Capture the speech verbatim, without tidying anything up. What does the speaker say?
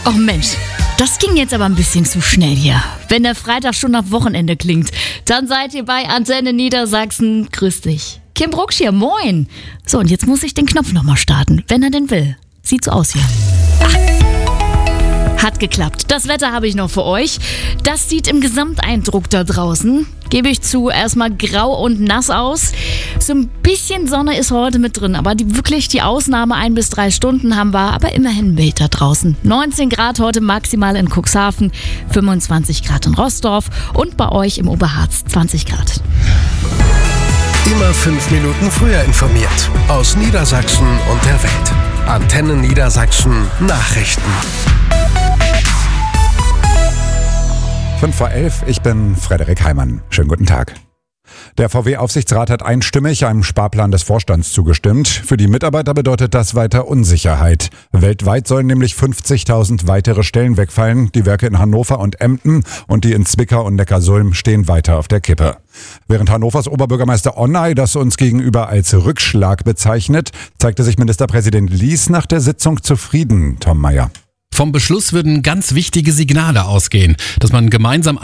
Oh Mensch, das ging jetzt aber ein bisschen zu schnell hier. Wenn der Freitag schon nach Wochenende klingt, dann seid ihr bei Antenne Niedersachsen. Grüß dich. Kim Brucksch hier, moin. So, und jetzt muss ich den Knopf nochmal starten, wenn er denn will. Sieht so aus hier. Ach. Hat geklappt. Das Wetter habe ich noch für euch. Das sieht im Gesamteindruck da draußen, gebe ich zu, erstmal grau und nass aus. So ein bisschen Sonne ist heute mit drin, aber die, wirklich die Ausnahme ein bis drei Stunden haben wir, aber immerhin mild da draußen. neunzehn Grad heute maximal in Cuxhaven, fünfundzwanzig Grad in Roßdorf und bei euch im Oberharz zwanzig Grad. Immer fünf Minuten früher informiert. Aus Niedersachsen und der Welt. Antenne Niedersachsen Nachrichten. fünf vor elf, ich bin Frederik Heimann. Schönen guten Tag. Der V W-Aufsichtsrat hat einstimmig einem Sparplan des Vorstands zugestimmt. Für die Mitarbeiter bedeutet das weiter Unsicherheit. Weltweit sollen nämlich fünfzigtausend weitere Stellen wegfallen. Die Werke in Hannover und Emden und die in Zwickau und Neckarsulm stehen weiter auf der Kippe. Während Hannovers Oberbürgermeister Onay das uns gegenüber als Rückschlag bezeichnet, zeigte sich Ministerpräsident Lies nach der Sitzung zufrieden. Tom Meyer. Vom Beschluss würden ganz wichtige Signale ausgehen, dass man gemeinsam